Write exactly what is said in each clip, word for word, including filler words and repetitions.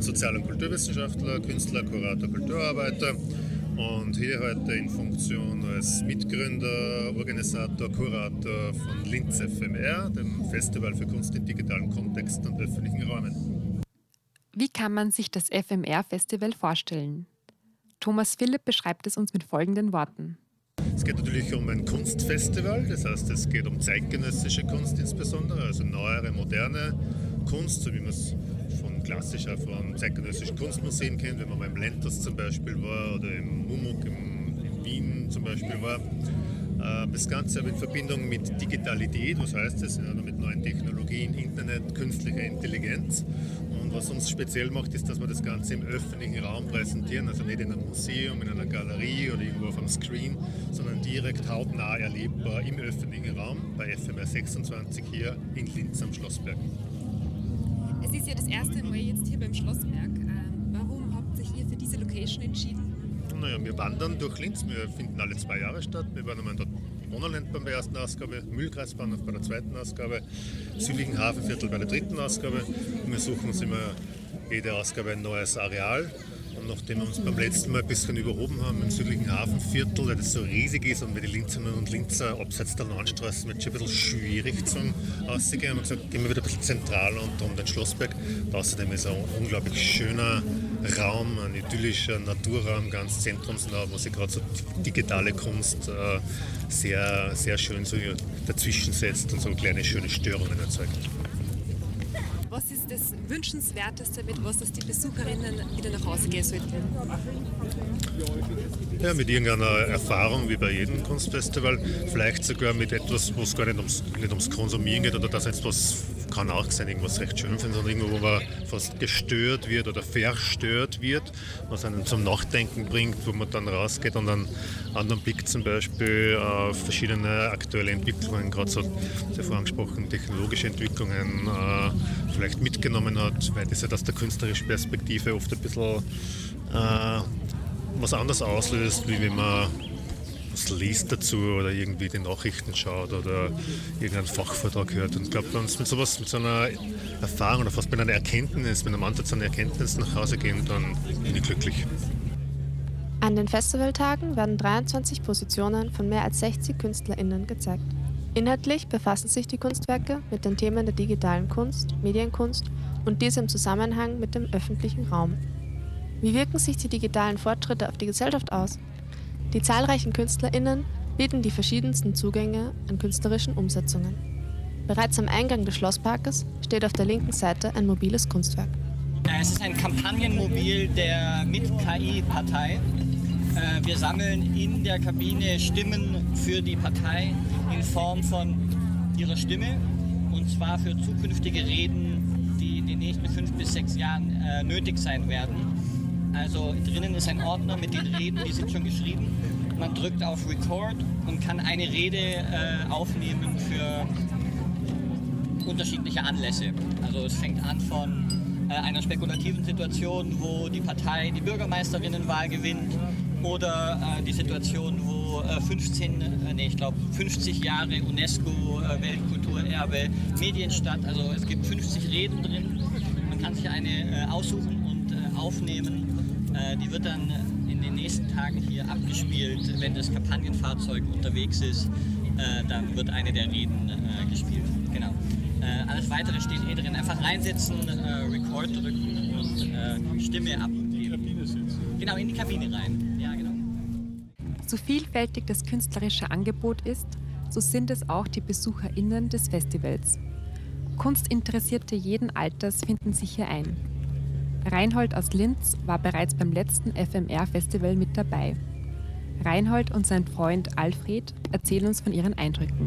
Sozial- und Kulturwissenschaftler, Künstler, Kurator, Kulturarbeiter und hier heute in Funktion als Mitgründer, Organisator, Kurator von Linz F M R, dem Festival für Kunst in digitalen Kontexten und öffentlichen Räumen. Wie kann man sich das F M R-Festival vorstellen? Thomas Philipp beschreibt es uns mit folgenden Worten. Es geht natürlich um ein Kunstfestival, das heißt, es geht um zeitgenössische Kunst insbesondere, also neuere, moderne Kunst, so wie man es von klassischer, von zeitgenössischen Kunstmuseen kennt, wenn man mal im Lentos zum Beispiel war oder im Mumuk in, in Wien zum Beispiel war. Das Ganze aber in Verbindung mit Digitalität, was heißt das? Ja, mit neuen Technologien, Internet, künstlicher Intelligenz. Und was uns speziell macht, ist, dass wir das Ganze im öffentlichen Raum präsentieren, also nicht in einem Museum, in einer Galerie oder irgendwo auf einem Screen, sondern direkt hautnah erlebbar im öffentlichen Raum bei F M R sechsundzwanzig hier in Linz am Schlossberg. Es ist ja das erste Mal jetzt hier beim Schlossberg. Warum habt ihr für diese Location entschieden? Naja, wir wandern durch Linz, wir finden alle zwei Jahre statt. Wir waren einmal dort Monolent bei der ersten Ausgabe, Mühlkreisbahnhof bei der zweiten Ausgabe, südlichen Hafenviertel bei der dritten Ausgabe. Und wir suchen uns immer jede Ausgabe ein neues Areal. Und nachdem wir uns beim letzten Mal ein bisschen überhoben haben im südlichen Hafenviertel, weil das so riesig ist und weil die Linzerinnen und Linzer abseits der Landstraßen wird schon ein bisschen schwierig zum Aussehen, haben wir gesagt, gehen wir wieder ein bisschen zentraler und um den Schlossberg. Und außerdem ist es ein unglaublich schöner Raum, ein idyllischer Naturraum, ganz zentrumsnah, wo sich gerade so digitale Kunst äh, sehr, sehr schön so dazwischen setzt und so kleine schöne Störungen erzeugt. Was ist das Wünschenswerteste, mit was das die Besucherinnen wieder nach Hause gehen sollten? Ja, mit irgendeiner Erfahrung wie bei jedem Kunstfestival, vielleicht sogar mit etwas, wo es gar nicht ums, nicht ums Konsumieren geht oder dass etwas, kann auch sein, irgendwas recht schön finden, sondern irgendwo, wo man fast gestört wird oder verstört wird, was einen zum Nachdenken bringt, wo man dann rausgeht und einen anderen Blick zum Beispiel auf verschiedene aktuelle Entwicklungen, gerade so, sehr vorangesprochen, technologische Entwicklungen, äh, vielleicht mitgenommen hat, weil das ja aus der künstlerischen Perspektive oft ein bisschen äh, was anderes auslöst, wie wenn man was liest dazu oder irgendwie die Nachrichten schaut oder irgendeinen Fachvortrag hört. Und ich glaube, wenn es mit sowas, mit so einer Erfahrung oder fast mit einer Erkenntnis, mit einem Ansatz an Erkenntnis nach Hause gehen, dann bin ich glücklich. An den Festivaltagen werden dreiundzwanzig Positionen von mehr als sechzig KünstlerInnen gezeigt. Inhaltlich befassen sich die Kunstwerke mit den Themen der digitalen Kunst, Medienkunst und dies im Zusammenhang mit dem öffentlichen Raum. Wie wirken sich die digitalen Fortschritte auf die Gesellschaft aus? Die zahlreichen KünstlerInnen bieten die verschiedensten Zugänge an künstlerischen Umsetzungen. Bereits am Eingang des Schlossparkes steht auf der linken Seite ein mobiles Kunstwerk. Es ist ein Kampagnenmobil der Mit-K I-Partei. Wir sammeln in der Kabine Stimmen für die Partei in Form von ihrer Stimme, und zwar für zukünftige Reden, die in den nächsten fünf bis sechs Jahren äh, nötig sein werden. Also drinnen ist ein Ordner mit den Reden, die sind schon geschrieben. Man drückt auf Record und kann eine Rede äh, aufnehmen für unterschiedliche Anlässe. Also es fängt an von äh, einer spekulativen Situation, wo die Partei die Bürgermeisterinnenwahl gewinnt, oder äh, die Situation, wo äh, fünfzehn, äh, nee, ich glaube fünfzig Jahre UNESCO äh, Weltkulturerbe Medienstadt. Also es gibt fünfzig Reden drin. Man kann sich eine äh, aussuchen und äh, aufnehmen. Äh, die wird dann in den nächsten Tagen hier abgespielt, wenn das Kampagnenfahrzeug unterwegs ist. Äh, dann wird eine der Reden äh, gespielt. Genau. Äh, alles Weitere steht eh drin. Einfach reinsetzen, äh, Record drücken und äh, Stimme abgeben. In die Kabine sitzen. Genau, in die Kabine rein. Ja, genau. So vielfältig das künstlerische Angebot ist, so sind es auch die BesucherInnen des Festivals. Kunstinteressierte jeden Alters finden sich hier ein. Reinhold aus Linz war bereits beim letzten F M R-Festival mit dabei. Reinhold und sein Freund Alfred erzählen uns von ihren Eindrücken.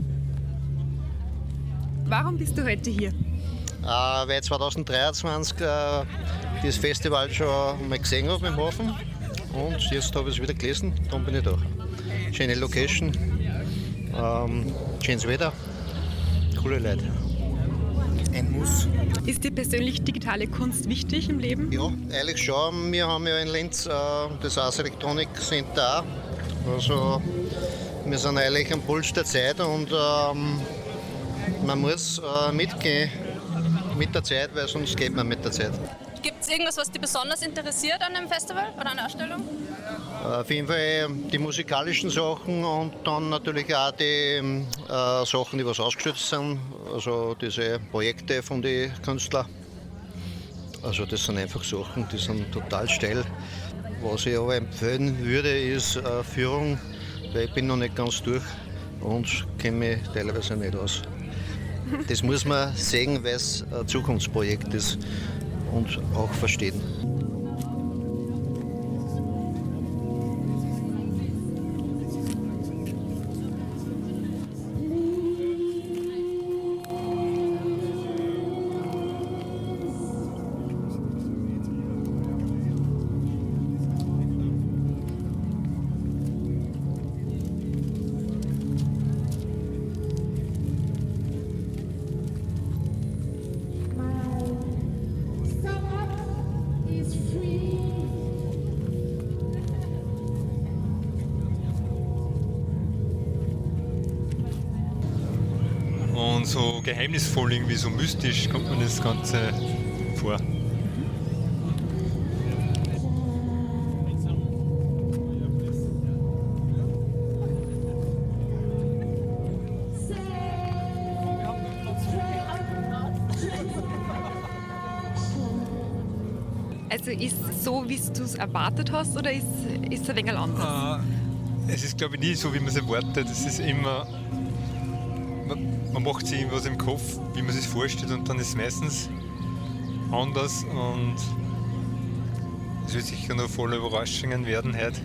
Warum bist du heute hier? Äh, weil ich zweitausenddreiundzwanzig äh, das Festival schon mal gesehen habe im Hafen und jetzt habe ich es wieder gelesen, dann bin ich da. Schöne Location, ähm, schönes Wetter, coole Leute. Ein Muss. Ist dir persönlich digitale Kunst wichtig im Leben? Ja, eigentlich schon. Wir haben ja in Linz äh, das Ars Electronic Center. Also wir sind eigentlich am Puls der Zeit und ähm, man muss äh, mitgehen mit der Zeit, weil sonst geht man mit der Zeit. Gibt es irgendwas, was dich besonders interessiert an einem Festival oder an der Ausstellung? Auf jeden Fall die musikalischen Sachen und dann natürlich auch die äh, Sachen, die was ausgestellt sind, also diese Projekte von den Künstlern. Also das sind einfach Sachen, die sind total steil. Was ich aber empfehlen würde, ist eine Führung, weil ich bin noch nicht ganz durch und kenne mich teilweise nicht aus. Das muss man sehen, weil es ein Zukunftsprojekt ist und auch verstehen. Und so geheimnisvoll, irgendwie so mystisch kommt mir das Ganze vor. Also ist so, wie du es erwartet hast, oder ist, ist es ein wenig anders? Äh, es ist, glaube ich, nie so, wie man es erwartet. Es ist immer... Man, man macht sich irgendwas im Kopf, wie man sich vorstellt, und dann ist es meistens anders. Und es wird sicher noch voller Überraschungen werden heute.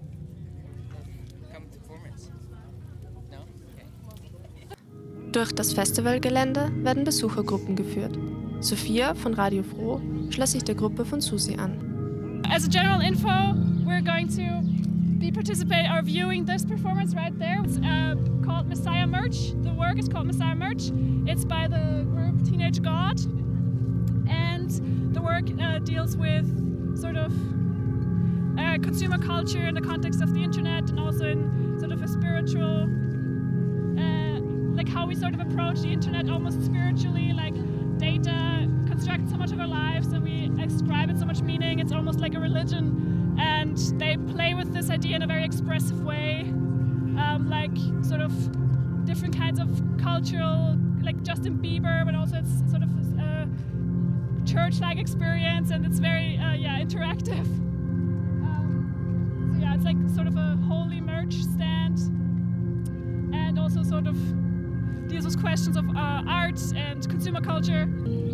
Durch das Festivalgelände werden Besuchergruppen geführt. Sophia von Radio Froh schloss sich der Gruppe von Susi an. As a general info, we're going to be participating or viewing this performance right there. It's uh, called Messiah Merch. The work is called Messiah Merch. It's by the group Teenage God, and the work uh, deals with sort of uh, consumer culture in the context of the internet, and also in sort of a spiritual, uh, like how we sort of approach the internet almost spiritually, like data constructs so much of our lives and we ascribe it so much meaning. It's almost like a religion, and they play with this idea in a very expressive way, um, like sort of different kinds of cultural, like Justin Bieber, but also it's sort of a church-like experience, and it's very uh, yeah interactive. Um, so yeah, it's like sort of a holy merch stand, and also sort of deals with questions of uh, art and consumer culture.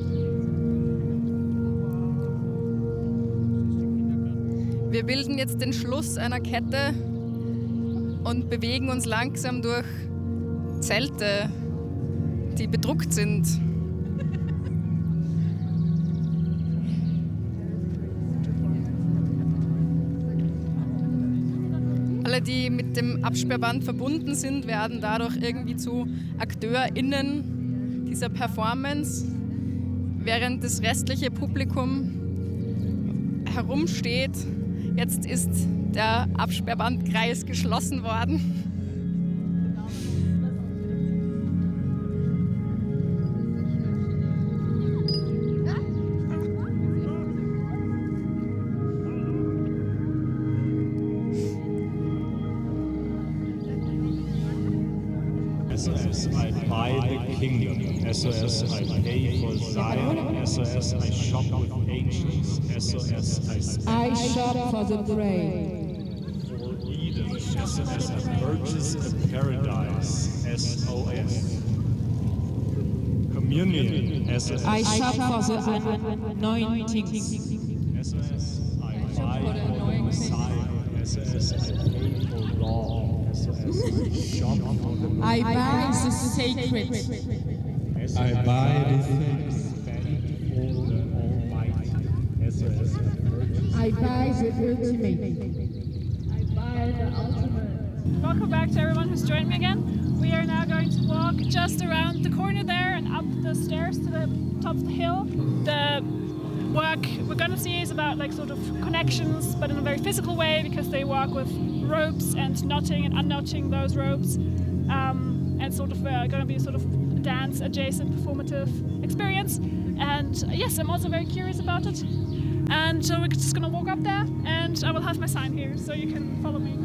Wir bilden jetzt den Schluss einer Kette und bewegen uns langsam durch Zelte, die bedruckt sind. Alle, die mit dem Absperrband verbunden sind, werden dadurch irgendwie zu AkteurInnen dieser Performance, während das restliche Publikum herumsteht. Jetzt ist der Absperrbandkreis geschlossen worden. S O S, I buy the kingdom. S O S, I pay for Zion. S O S, I shop with angels. S O S, I spend I shop for the brave. for Eden. S O S, I purchase a paradise. S O S. Communion. S O S, I shop for the anointing. S O S, I buy for the Messiah. S O S, I pay for law. S O S, I shop for the I buy the sacred. I buy the things for the Almighty. S O S, I buy the ultimate. I buy the ultimate. Welcome back to everyone who's joined me again. We are now going to walk just around the corner there and up the stairs to the top of the hill. The work we're going to see is about like sort of connections, but in a very physical way, because they work with ropes and knotting and unknotting those ropes, um, and sort of uh, going to be a sort of dance adjacent performative experience. And uh, yes, I'm also very curious about it. And so we're just gonna walk up there and I will have my sign here so you can follow me.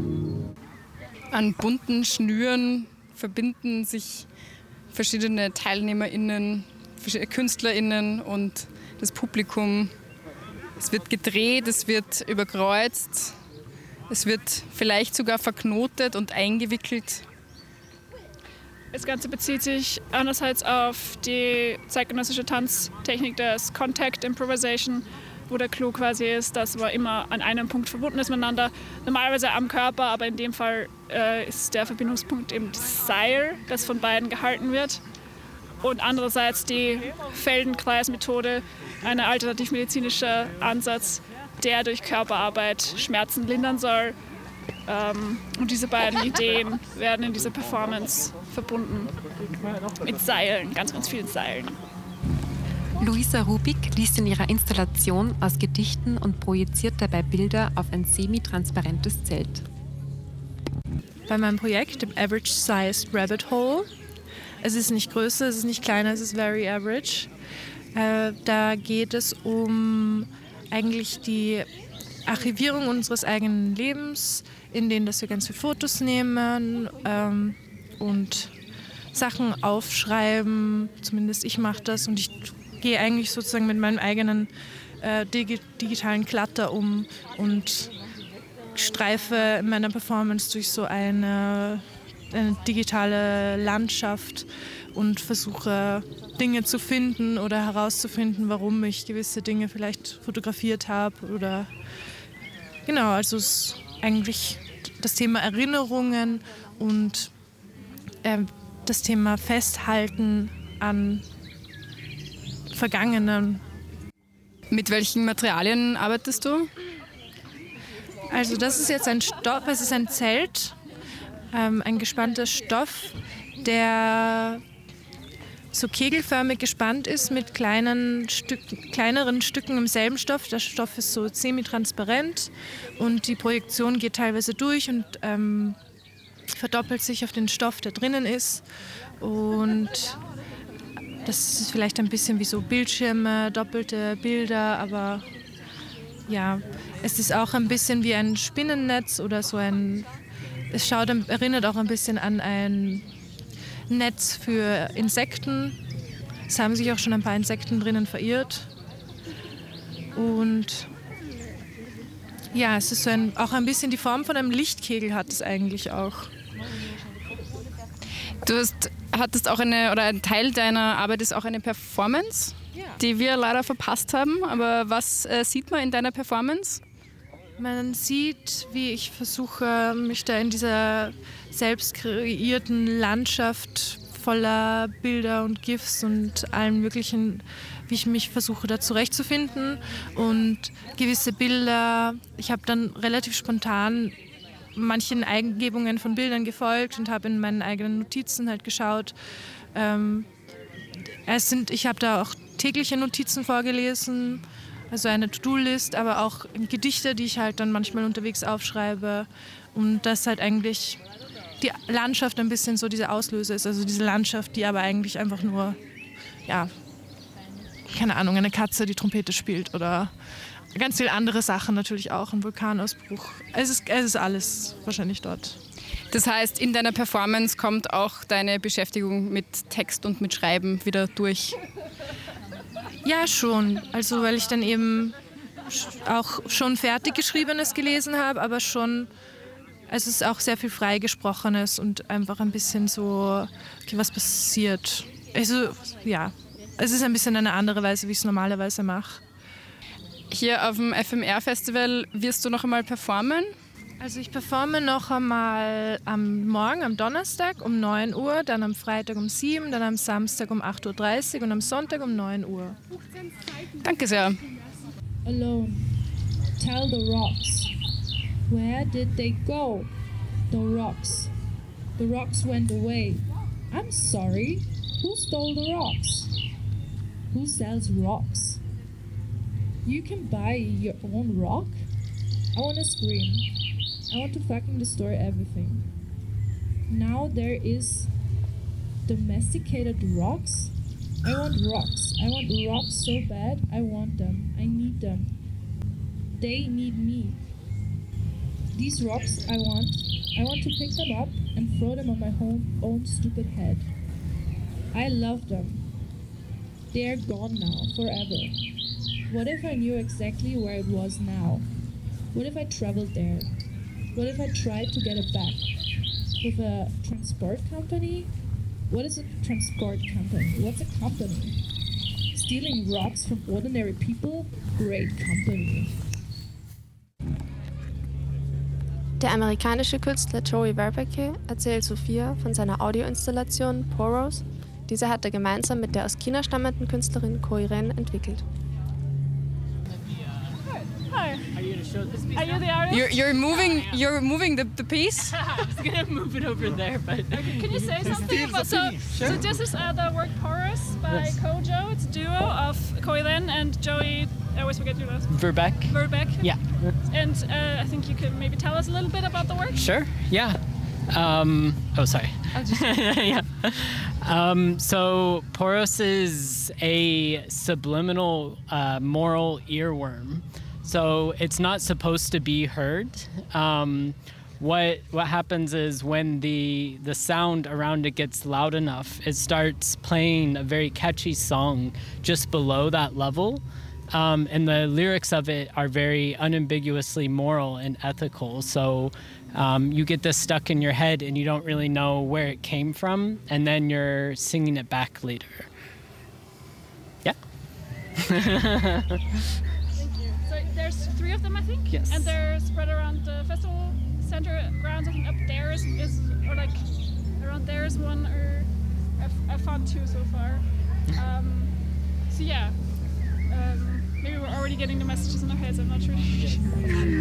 An bunten Schnüren verbinden sich verschiedene TeilnehmerInnen, verschiedene KünstlerInnen und das Publikum. Es wird gedreht, es wird überkreuzt, es wird vielleicht sogar verknotet und eingewickelt. Das Ganze bezieht sich einerseits auf die zeitgenössische Tanztechnik des Contact Improvisation, wo der Clou quasi ist, dass man immer an einem Punkt verbunden ist miteinander. Normalerweise am Körper, aber in dem Fall äh, ist der Verbindungspunkt eben das Seil, das von beiden gehalten wird. Und andererseits die Feldenkreismethode, ein alternativmedizinischer Ansatz, der durch Körperarbeit Schmerzen lindern soll. Ähm, und diese beiden Ideen werden in dieser Performance verbunden mit Seilen, ganz, ganz vielen Seilen. Luisa Rubik liest in ihrer Installation aus Gedichten und projiziert dabei Bilder auf ein semi-transparentes Zelt. Bei meinem Projekt, dem Average Sized Rabbit Hole, es ist nicht größer, es ist nicht kleiner, es ist very average. Äh, da geht es um eigentlich die Archivierung unseres eigenen Lebens, in denen dass wir ganz viele Fotos nehmen ähm, und Sachen aufschreiben. Zumindest ich mache das und ich gehe eigentlich sozusagen mit meinem eigenen äh, digi- digitalen Clutter um und streife in meiner Performance durch so eine, eine digitale Landschaft und versuche Dinge zu finden oder herauszufinden, warum ich gewisse Dinge vielleicht fotografiert habe oder genau, also es ist eigentlich das Thema Erinnerungen und äh, das Thema Festhalten an Vergangenen. Mit welchen Materialien arbeitest du? Also das ist jetzt ein Stoff, es ist ein Zelt, ähm, ein gespannter Stoff, der so kegelförmig gespannt ist mit kleinen Stück, kleineren Stücken im selben Stoff. Der Stoff ist so semi-transparent und die Projektion geht teilweise durch und ähm, verdoppelt sich auf den Stoff, der drinnen ist. Und das ist vielleicht ein bisschen wie so Bildschirme, doppelte Bilder, aber ja, es ist auch ein bisschen wie ein Spinnennetz oder so ein, es schaut, erinnert auch ein bisschen an ein Netz für Insekten. Es haben sich auch schon ein paar Insekten drinnen verirrt. Und ja, es ist so ein, auch ein bisschen die Form von einem Lichtkegel hat es eigentlich auch. Du hast, hattest auch eine, oder ein Teil deiner Arbeit ist auch eine Performance, ja, die wir leider verpasst haben. Aber was äh, sieht man in deiner Performance? Man sieht, wie ich versuche, mich da in dieser selbst kreierten Landschaft voller Bilder und GIFs und allem Möglichen, wie ich mich versuche, da zurechtzufinden. Und gewisse Bilder, ich habe dann relativ spontan manchen Eingebungen von Bildern gefolgt und habe in meinen eigenen Notizen halt geschaut. Ähm, es sind, ich habe da auch tägliche Notizen vorgelesen, also eine To-Do-List, aber auch Gedichte, die ich halt dann manchmal unterwegs aufschreibe. Und das halt eigentlich die Landschaft ein bisschen so dieser Auslöser ist. Also diese Landschaft, die aber eigentlich einfach nur, ja, keine Ahnung, eine Katze, die Trompete spielt oder ganz viele andere Sachen natürlich auch, ein Vulkanausbruch. Es ist, es ist alles wahrscheinlich dort. Das heißt, in deiner Performance kommt auch deine Beschäftigung mit Text und mit Schreiben wieder durch? Ja, schon. Also weil ich dann eben auch schon fertig Geschriebenes gelesen habe, aber schon, es ist auch sehr viel Freigesprochenes und einfach ein bisschen so, okay, was passiert. Also ja, es ist ein bisschen eine andere Weise, wie ich es normalerweise mache. Hier auf dem F M R-Festival wirst du noch einmal performen? Also ich performe noch einmal am Morgen, am Donnerstag um neun Uhr, dann am Freitag um sieben, dann am Samstag um acht Uhr dreißig und am Sonntag um neun Uhr. Danke sehr. Alone. Tell the rocks. Where did they go? The rocks. The rocks went away. I'm sorry. Who stole the rocks? Who sells rocks? You can buy your own rock? I wanna scream. I want to fucking destroy everything. Now there is domesticated rocks. I want rocks. I want rocks so bad. I want them. I need them. They need me. These rocks I want, I want to pick them up and throw them on my own, own stupid head. I love them. They are gone now, forever. What if I knew exactly where it was now? What if I traveled there? What if I tried to get it back? With a transport company? What is a transport company? What's a company? Stealing rocks from ordinary people? Great company. Der amerikanische Künstler Joey Verbeke erzählt Sophia von seiner Audioinstallation Poros. Diese hat er gemeinsam mit der aus China stammenden Künstlerin Koi Ren entwickelt. Hi. Are you gonna show this piece? Are you the artist? You're, you're moving. You're moving the, the piece. I was gonna move it over there, but Okay, can you say something about so? Sure. So this is uh, the work Porous by Yes. Kojo. It's a duo of Koi Ren and Joey. I always forget your last. Verbeck. Verbeck. Yeah. And uh, I think you could maybe tell us a little bit about the work. Sure. Yeah. Um, oh, sorry. yeah. Um, so Poros is a subliminal uh, moral earworm. So it's not supposed to be heard. Um, what what happens is when the the sound around it gets loud enough, it starts playing a very catchy song just below that level. Um, and the lyrics of it are very unambiguously moral and ethical. So um, you get this stuck in your head and you don't really know where it came from, and then you're singing it back later. Yeah. So there's three of them, I think. Yes. And they're spread around the festival center grounds. I think up there is, is or like around there is one, or I've, I've found two so far. Um, so yeah, um, maybe we're already getting the messages in our heads. I'm not sure.